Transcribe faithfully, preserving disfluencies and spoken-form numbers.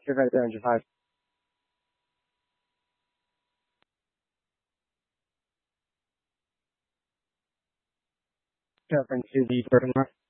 You're right there on five. Reference to the broken mark.